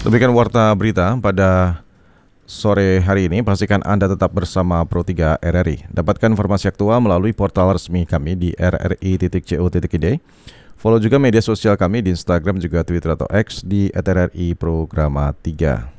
Demikian warta berita pada sore hari ini. Pastikan Anda tetap bersama Pro3 RRI. Dapatkan informasi aktual melalui portal resmi kami di rri.co.id. Follow juga media sosial kami di Instagram juga Twitter atau X di @RRI Programa 3.